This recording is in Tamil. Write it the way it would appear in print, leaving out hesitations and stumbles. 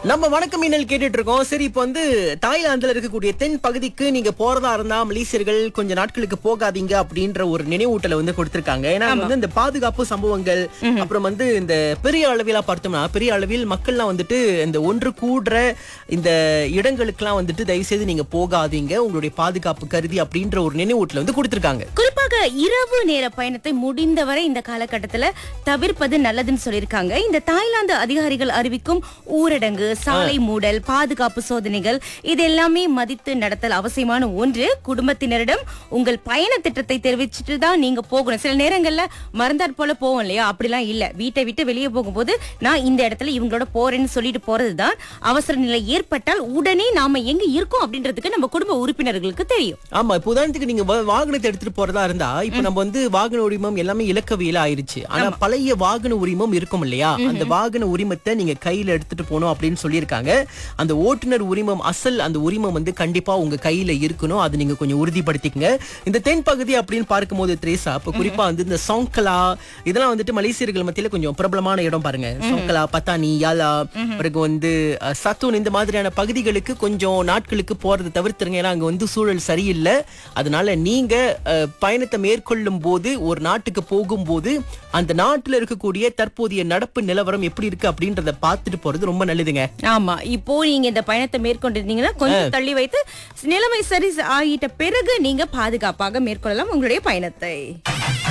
நம்ம வணக்கம் மின்னல் கேட்டுட்டு இருக்கோம். சரி, இப்போ வந்து தாய்லாந்துல இருக்கக்கூடிய தென் பகுதிக்கு நீங்க போறதா இருந்தா மலேசியர்கள் கொஞ்ச நாட்களுக்கு போகாதீங்க அப்படின்ற ஒரு நினைவூட்டலை வந்து கொடுத்திருக்காங்க. ஏன்னா வந்து இந்த பாதுகாப்பு சம்பவங்கள், அப்புறம் வந்து இந்த பெரிய அளவிலா பார்த்தோம்னா பெரிய அளவில் மக்கள்லாம் வந்துட்டு இந்த ஒன்று கூடுற இந்த இடங்களுக்கெல்லாம் வந்துட்டு தயவு செய்து நீங்க போகாதீங்க, உங்களுடைய பாதுகாப்பு கருதி அப்படின்ற ஒரு நினைவூட்டலை வந்து கொடுத்திருக்காங்க. குறிப்பாக இரவு நேர பயணத்தை முடிந்தவரை இந்த காலகட்டத்துல தவிர்ப்பது நல்லதுன்னு சொல்லியிருக்காங்க. இந்த தாய்லாந்து அதிகாரிகள் அறிவிக்கும் ஊரடங்கு, சாலை மூடல், பாதுகாப்பு சோதனைகள் இது எல்லாமே மதித்து நடத்தல் அவசியமான ஒன்று. குடும்பத்தினரிடம் உங்கள் பயண திட்டத்தை தெரிவிச்சுட்டு தான் நீங்க போகணும். சில நேரங்கள்ல மறந்தாற் போல போவோம் இல்லையா, அப்படிலாம் இல்ல. வீட்டை விட்டு வெளியே போகும்போது நான் இந்த இடத்துல இவங்களோட போறேன்னு சொல்லிட்டு போறதுதான். அவசர நிலை ஏற்பட்டால் உடனே நாம எங்க இருக்கோம் அப்படின்றதுக்கு நம்ம குடும்ப உறுப்பினர்களுக்கு தெரியும். ஆமா, இப்ப உதாரணத்துக்கு நீங்க வாகனத்தை எடுத்துட்டு போறதா இருந்தா, இப்ப நம்ம வந்து வாகன உரிமம் எல்லாமே இலக்கவியல ஆயிருச்சு. ஆனா பழைய வாகன உரிமம் இருக்கும் இல்லையா, அந்த வாகன உரிமத்தை நீங்க கையில எடுத்துட்டு போகணும் அப்படின்னு சொல்லியிருக்காங்க. அந்த ஓட்டுநர் உரிமம், அசல் அந்த உரிமம் வந்து கண்டிப்பா உங்க கையில இருக்கணும். அது நீங்க கொஞ்சம் உறுதிப்படுத்திக்கங்க. இந்த தென் பகுதி அப்படின்னு பார்க்கும்போது திரேசா, இப்ப குறிப்பா வந்து இந்த சோங்கலா இதெல்லாம் வந்துட்டு மலேசியர்கள் மத்தியில கொஞ்சம் பிரபலமான இடம் பாருங்க. சோங்கலா, பத்தானி, யாலா, பிறகு வந்து சத்தூன், இந்த மாதிரியான பகுதிகளுக்கு கொஞ்சம் நாட்களுக்கு போறதை தவிர்த்துருங்க. ஏன்னா அங்க வந்து சூழல் சரியில்லை. அதனால நீங்க பயணத்தை மேற்கொள்ளும் போது, ஒரு நாட்டுக்கு போகும்போது அந்த நாட்டுல இருக்கக்கூடிய தற்போதைய நடப்பு நிலவரம் எப்படி இருக்கு அப்படின்றத பார்த்துட்டு போறது ரொம்ப நல்லதுங்க. ஆமா, இப்போ நீங்க இந்த பயணத்தை மேற்கொண்டிருந்தீங்கன்னா கொஞ்சம் தள்ளி வைத்து நிலைமை சரி ஆகிட்ட பிறகு நீங்க பாதுகாப்பாக மேற்கொள்ளலாம் உங்களுடைய பயணத்தை.